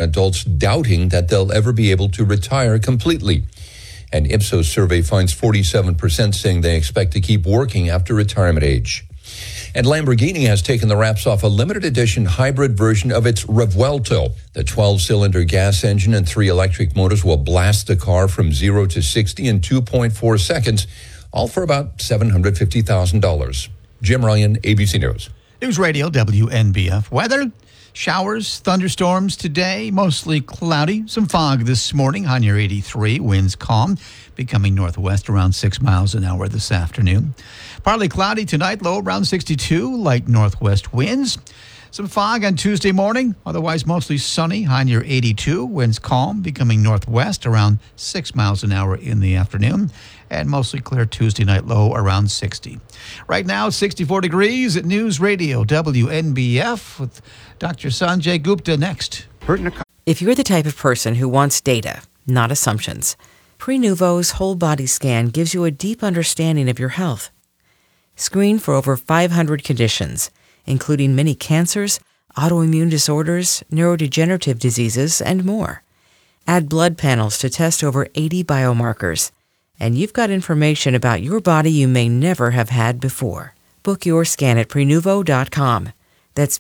adults doubting that they'll ever be able to retire completely. An Ipsos survey finds 47% saying they expect to keep working after retirement age. And Lamborghini has taken the wraps off a limited edition hybrid version of its Revuelto. The 12-cylinder gas engine and 3 electric motors will blast the car from 0 to 60 in 2.4 seconds, all for about $750,000. Jim Ryan, ABC News. News Radio WNBF. Weather, showers, thunderstorms today, mostly cloudy. Some fog this morning, high near 83. Winds calm, becoming northwest around 6 miles an hour this afternoon. Partly cloudy tonight, low around 62, light northwest winds. Some fog on Tuesday morning, otherwise mostly sunny, high near 82. Winds calm, becoming northwest around 6 miles an hour in the afternoon. And mostly clear Tuesday night, low around 60. Right now, 64 degrees at News Radio WNBF with Dr. Sanjay Gupta next. If you're the type of person who wants data, not assumptions, Prenuvo's whole body scan gives you a deep understanding of your health. Screen for over 500 conditions, including many cancers, autoimmune disorders, neurodegenerative diseases, and more. Add blood panels to test over 80 biomarkers. And you've got information about your body you may never have had before. Book your scan at Prenuvo.com. That's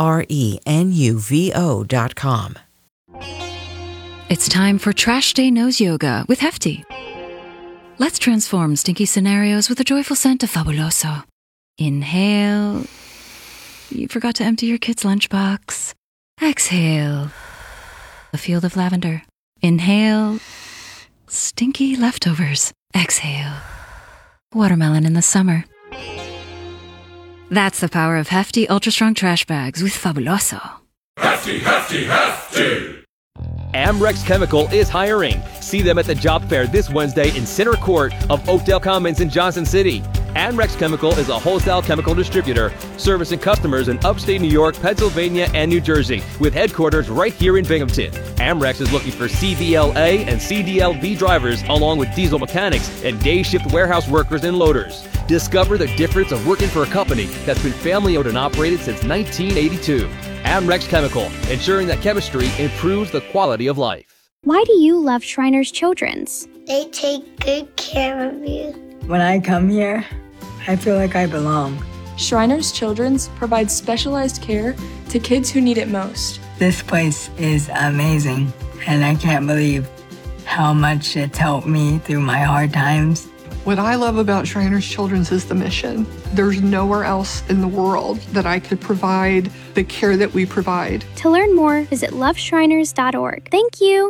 Prenuvo.com. It's time for Trash Day Nose Yoga with Hefty. Let's transform stinky scenarios with a joyful scent of Fabuloso. Inhale. You forgot to empty your kid's lunchbox. Exhale. A field of lavender. Inhale. Stinky leftovers. Exhale. Watermelon in the summer. That's the power of Hefty Ultra Strong Trash Bags with Fabuloso. Hefty, Hefty, Hefty! Amrex Chemical is hiring. See them at the job fair this Wednesday in Center Court of Oakdale Commons in Johnson City. Amrex Chemical is a wholesale chemical distributor servicing customers in upstate New York, Pennsylvania, and New Jersey with headquarters right here in Binghamton. Amrex is looking for CDLA and CDLV drivers along with diesel mechanics and day shift warehouse workers and loaders. Discover the difference of working for a company that's been family owned and operated since 1982. Amrex Chemical, ensuring that chemistry improves the quality of life. Why do you love Shriners Children's? They take good care of you. When I come here, I feel like I belong. Shriners Children's provides specialized care to kids who need it most. This place is amazing, and I can't believe how much it's helped me through my hard times. What I love about Shriners Children's is the mission. There's nowhere else in the world that I could provide the care that we provide. To learn more, visit loveshriners.org. Thank you.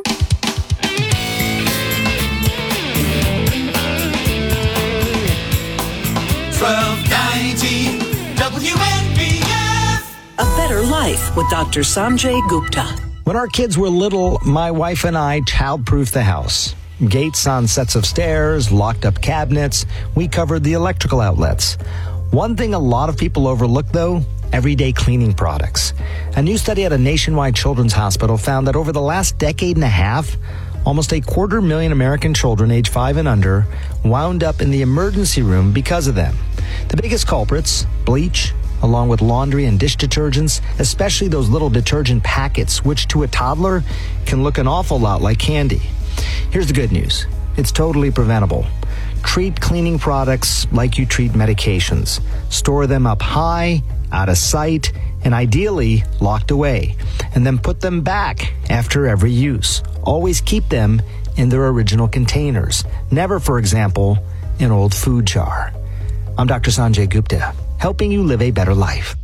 WNBF. A Better Life with Dr. Sanjay Gupta. When our kids were little, my wife and I childproofed the house. Gates on sets of stairs, locked up cabinets. We covered the electrical outlets. One thing a lot of people overlook, though, everyday cleaning products. A new study at a nationwide children's hospital found that over the last decade and a half, almost 250,000 American children age 5 and under wound up in the emergency room because of them. The biggest culprits, bleach, along with laundry and dish detergents, especially those little detergent packets, which to a toddler can look an awful lot like candy. Here's the good news. It's totally preventable. Treat cleaning products like you treat medications. Store them up high, out of sight, and ideally locked away. And then put them back after every use. Always keep them in their original containers. Never, for example, an old food jar. I'm Dr. Sanjay Gupta, helping you live a better life.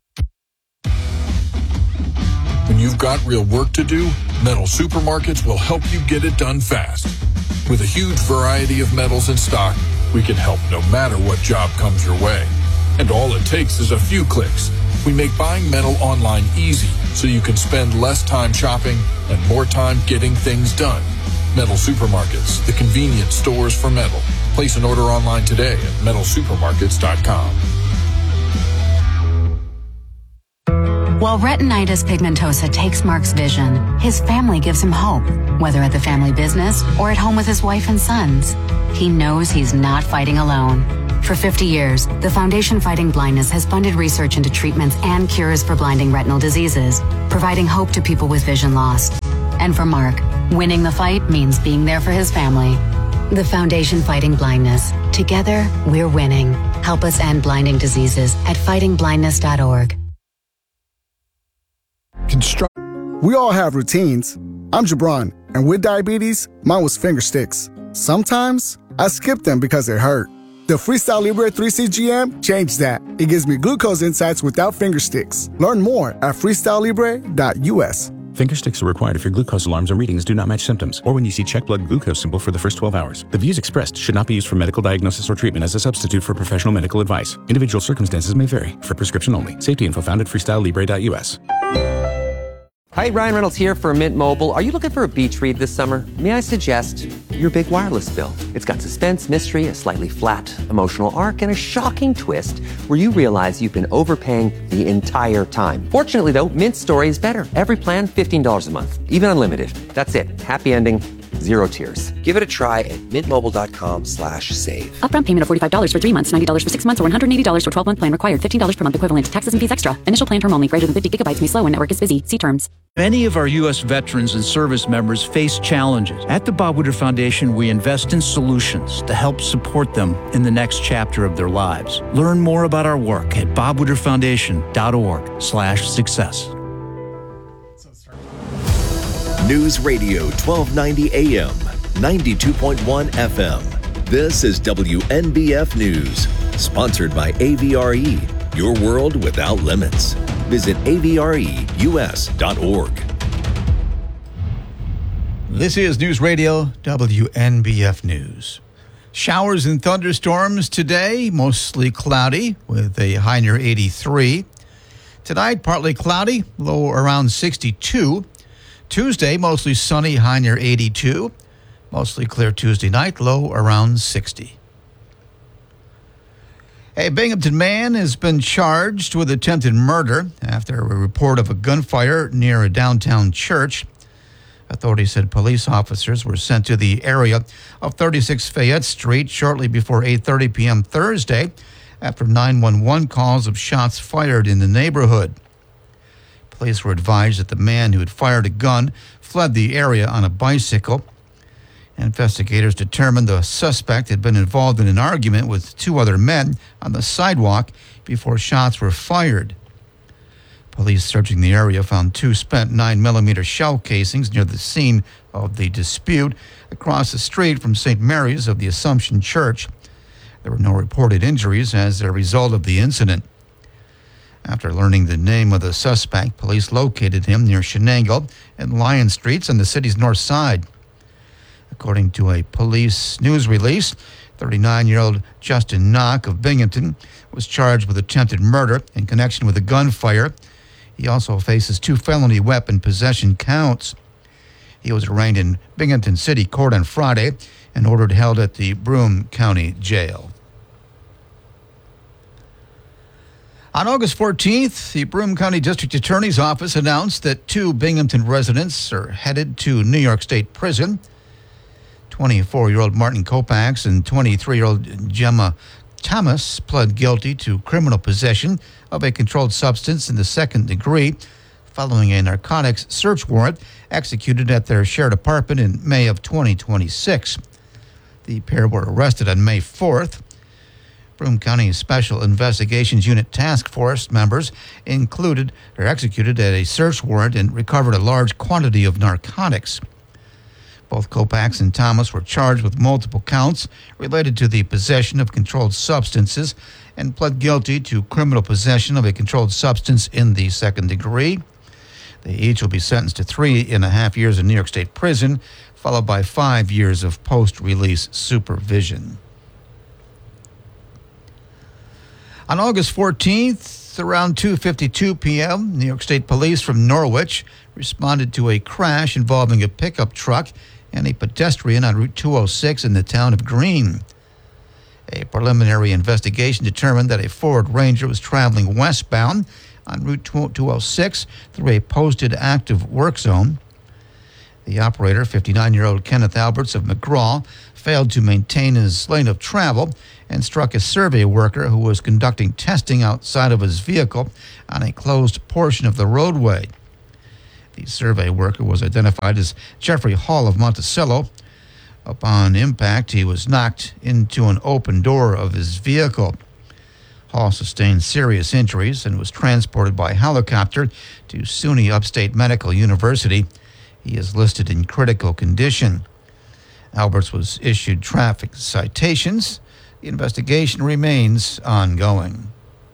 When you've got real work to do, Metal Supermarkets will help you get it done fast. With a huge variety of metals in stock, we can help no matter what job comes your way. And all it takes is a few clicks. We make buying metal online easy so you can spend less time shopping and more time getting things done. Metal Supermarkets, the convenient stores for metal. Place an order online today at metalsupermarkets.com. While retinitis pigmentosa takes Mark's vision, his family gives him hope, whether at the family business or at home with his wife and sons. He knows he's not fighting alone. For 50 years, the Foundation Fighting Blindness has funded research into treatments and cures for blinding retinal diseases, providing hope to people with vision loss. And for Mark, winning the fight means being there for his family. The Foundation Fighting Blindness. Together, we're winning. Help us end blinding diseases at fightingblindness.org. We all have routines. I'm Jabron, and with diabetes, mine was finger sticks. Sometimes I skip them because they hurt. The Freestyle Libre 3CGM changed that. It gives me glucose insights without finger sticks. Learn more at freestylelibre.us. Finger sticks are required if your glucose alarms or readings do not match symptoms, or when you see check blood glucose symbol for the first 12 hours. The views expressed should not be used for medical diagnosis or treatment as a substitute for professional medical advice. Individual circumstances may vary. For prescription only. Safety info found at freestylelibre.us. Hi, Ryan Reynolds here for Mint Mobile. Are you looking for a beach read this summer? May I suggest your big wireless bill? It's got suspense, mystery, a slightly flat emotional arc, and a shocking twist where you realize you've been overpaying the entire time. Fortunately, though, Mint's story is better. Every plan, $15 a month, even unlimited. That's it. Happy ending. Zero tears. Give it a try at mintmobile.com/save. Upfront payment of $45 for 3 months, $90 for 6 months, or $180 for 12-month plan required. $15 per month equivalent. Taxes and fees extra. Initial plan term only. Greater than 50 gigabytes may slow when network is busy. See terms. Many of our U.S. veterans and service members face challenges. At the Bob Woodward Foundation, we invest in solutions to help support them in the next chapter of their lives. Learn more about our work at bobwoodwardfoundation.org/success. News Radio 1290 AM, 92.1 FM. This is WNBF News, sponsored by AVRE, your world without limits. Visit avreus.org. This is News Radio WNBF News. Showers and thunderstorms today, mostly cloudy with a high near 83. Tonight, partly cloudy, low around 62. Tuesday, mostly sunny, high near 82. Mostly clear Tuesday night, low around 60. A Binghamton man has been charged with attempted murder after a report of a gunfire near a downtown church. Authorities said police officers were sent to the area of 36 Fayette Street shortly before 8:30 p.m. Thursday after 911 calls of shots fired in the neighborhood. Police were advised that the man who had fired a gun fled the area on a bicycle. Investigators determined the suspect had been involved in an argument with two other men on the sidewalk before shots were fired. Police searching the area found two spent 9mm shell casings near the scene of the dispute across the street from St. Mary's of the Assumption Church. There were no reported injuries as a result of the incident. After learning the name of the suspect, police located him near Shenango and Lion Streets on the city's north side. According to a police news release, 39-year-old Justin Knock of Binghamton was charged with attempted murder in connection with a gunfire. He also faces 2 felony weapon possession counts. He was arraigned in Binghamton City Court on Friday and ordered held at the Broome County Jail. On August 14th, the Broome County District Attorney's Office announced that 2 Binghamton residents are headed to New York State Prison. 24-year-old Martin Kopax and 23-year-old Gemma Thomas pled guilty to criminal possession of a controlled substance in the second degree following a narcotics search warrant executed at their shared apartment in May of 2026. The pair were arrested on May 4th. Broome County Special Investigations Unit Task Force members executed a search warrant and recovered a large quantity of narcotics. Both Kopax and Thomas were charged with multiple counts related to the possession of controlled substances and pled guilty to criminal possession of a controlled substance in the second degree. They each will be sentenced to 3.5 years in New York State Prison, followed by 5 years of post-release supervision. On August 14th, around 2:52 p.m., New York State Police from Norwich responded to a crash involving a pickup truck and a pedestrian on Route 206 in the town of Greene. A preliminary investigation determined that a Ford Ranger was traveling westbound on Route 206 through a posted active work zone. The operator, 59-year-old Kenneth Alberts of McGraw, failed to maintain his lane of travel and struck a survey worker who was conducting testing outside of his vehicle on a closed portion of the roadway. The survey worker was identified as Jeffrey Hall of Monticello. Upon impact, he was knocked into an open door of his vehicle. Hall sustained serious injuries and was transported by helicopter to SUNY Upstate Medical University. He is listed in critical condition. Alberts was issued traffic citations. The investigation remains ongoing.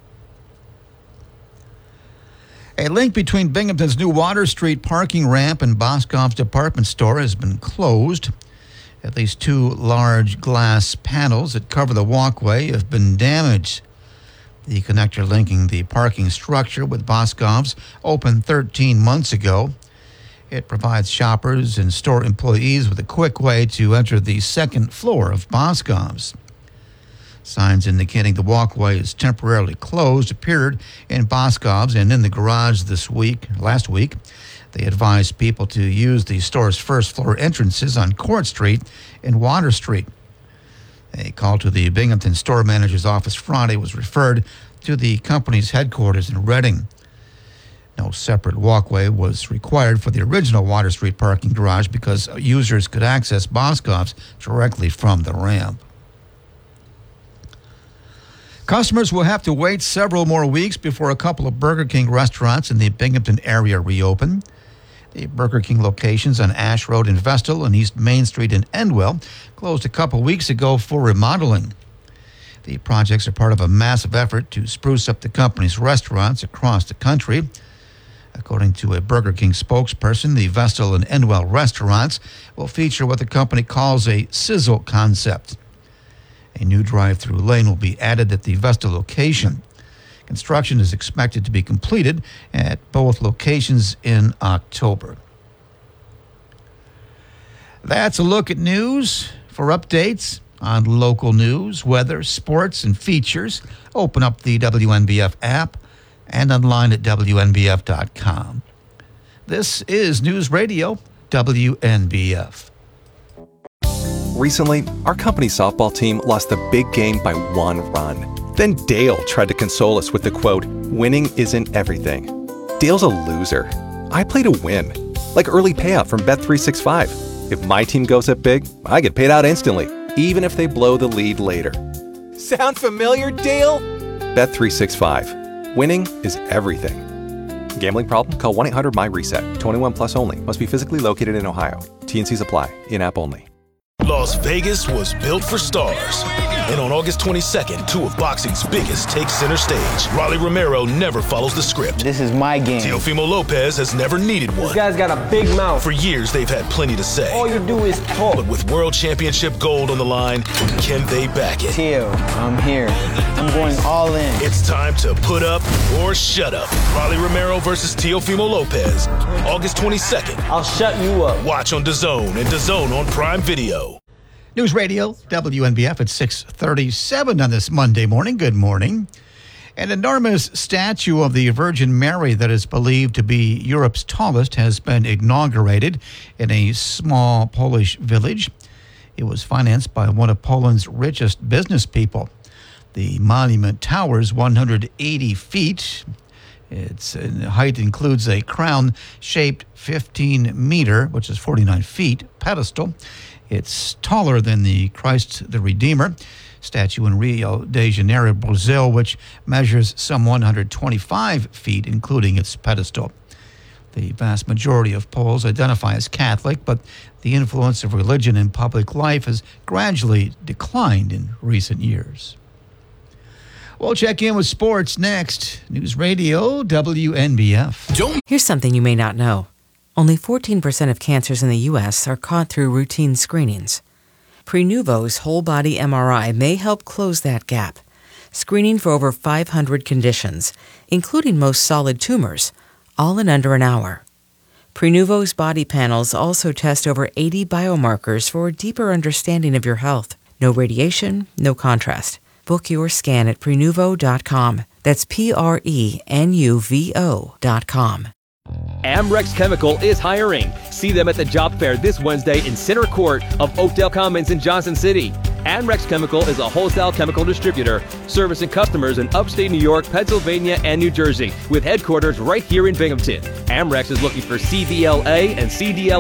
A link between Binghamton's new Water Street parking ramp and Boscov's department store has been closed. At least 2 large glass panels that cover the walkway have been damaged. The connector linking the parking structure with Boscov's opened 13 months ago. It provides shoppers and store employees with a quick way to enter the second floor of Boscov's. Signs indicating the walkway is temporarily closed appeared in Boscov's and in the garage last week. They advised people to use the store's first-floor entrances on Court Street and Water Street. A call to the Binghamton store manager's office Friday was referred to the company's headquarters in Reading. No separate walkway was required for the original Water Street parking garage because users could access Boscov's directly from the ramp. Customers will have to wait several more weeks before a couple of Burger King restaurants in the Binghamton area reopen. The Burger King locations on Ash Road in Vestal and East Main Street in Endwell closed a couple weeks ago for remodeling. The projects are part of a massive effort to spruce up the company's restaurants across the country. According to a Burger King spokesperson, the Vestal and Endwell restaurants will feature what the company calls a sizzle concept. A new drive-through lane will be added at the Vestal location. Construction is expected to be completed at both locations in October. That's a look at news. For updates on local news, weather, sports, and features, open up the WNBF app and online at WNBF.com. This is News Radio WNBF. Recently, our company softball team lost the big game by 1 run. Then Dale tried to console us with the quote, "Winning isn't everything." Dale's a loser. I play to win, like early payout from Bet365. If my team goes up big, I get paid out instantly, even if they blow the lead later. Sound familiar, Dale? Bet365. Winning is everything. Gambling problem? Call 1-800-MY-RESET. 21 plus only. Must be physically located in Ohio. T&Cs apply. In-app only. Las Vegas was built for stars. And on August 22nd, 2 of boxing's biggest take center stage. Rolly Romero never follows the script. This is my game. Teofimo Lopez has never needed one. This guy's got a big mouth. For years, they've had plenty to say. All you do is talk. But with World Championship gold on the line, can they back it? Teo, I'm here. I'm going all in. It's time to put up or shut up. Rolly Romero versus Teofimo Lopez. August 22nd. I'll shut you up. Watch on DAZN and DAZN on Prime Video. News Radio, WNBF at 6:37 on this Monday morning. Good morning. An enormous statue of the Virgin Mary that is believed to be Europe's tallest has been inaugurated in a small Polish village. It was financed by one of Poland's richest business people. The monument towers 180 feet. Its height includes a crown-shaped 15-meter, which is 49 feet, pedestal. It's taller than the Christ the Redeemer statue in Rio de Janeiro, Brazil, which measures some 125 feet, including its pedestal. The vast majority of Poles identify as Catholic, but the influence of religion in public life has gradually declined in recent years. We'll check in with sports next. News Radio WNBF. Here's something you may not know. Only 14% of cancers in the U.S. are caught through routine screenings. Prenuvo's whole-body MRI may help close that gap, screening for over 500 conditions, including most solid tumors, all in under an hour. Prenuvo's body panels also test over 80 biomarkers for a deeper understanding of your health. No radiation, no contrast. Book your scan at Prenuvo.com. That's Prenuvo.com. Amrex Chemical is hiring. See them at the job fair this Wednesday in Center Court of Oakdale Commons in Johnson City. Amrex Chemical is a wholesale chemical distributor servicing customers in upstate New York, Pennsylvania, and New Jersey with headquarters right here in Binghamton. Amrex is looking for CDLA and CDL